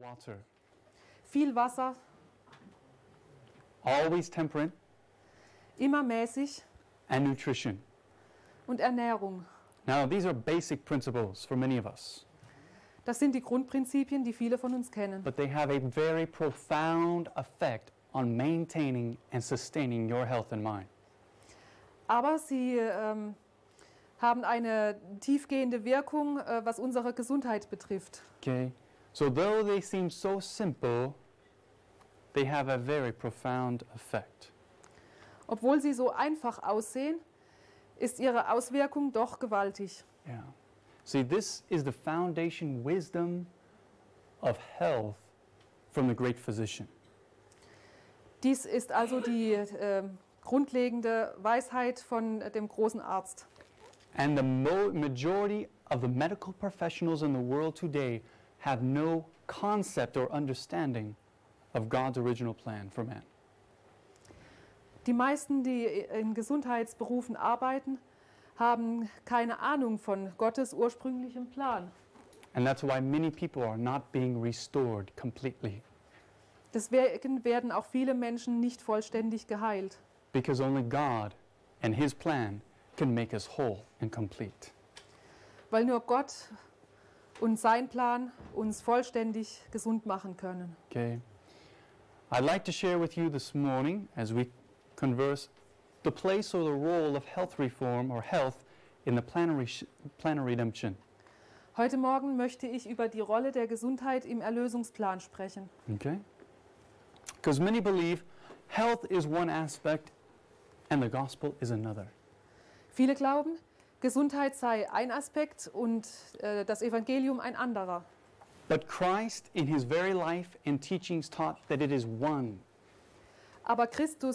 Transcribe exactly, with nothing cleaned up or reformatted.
water, viel Wasser, always temperate, immer mäßig and nutrition. und Ernährung. Now, these are basic principles for many of us, Das sind die Grundprinzipien, die viele von uns kennen. but they have a very profound effect on maintaining and sustaining your health and mind. Aber sie ähm, haben eine tiefgehende Wirkung, äh, was unsere Gesundheit betrifft. Okay? So though they seem so simple, they have a very profound effect. Obwohl sie so einfach aussehen, ist ihre Auswirkung doch gewaltig. Yeah. See, this is the foundation wisdom of health from the great physician. Dies ist also die äh, grundlegende Weisheit von dem großen Arzt. And the mo- majority of the medical professionals in the world today have no concept or understanding of God's original plan for man. Die meisten, die in Gesundheitsberufen arbeiten, haben keine Ahnung von Gottes ursprünglichem Plan. And that's why many people are not being restored completely, Deswegen werden auch viele Menschen nicht vollständig geheilt, because only God and His plan can make us whole and complete. weil nur Gott und sein Plan uns vollständig gesund machen können. Okay? I'd like to share with you this morning, as we converse, the place or the role of health reform or health in the plan of, re- plan of redemption. Heute Morgen möchte ich über die Rolle der Gesundheit im Erlösungsplan sprechen. Okay? Because many believe health is one aspect and the gospel is another. Viele glauben, Gesundheit sei ein Aspekt und äh, das Evangelium ein anderer. But Christ in His very life and teachings taught that it is one. Aber Christus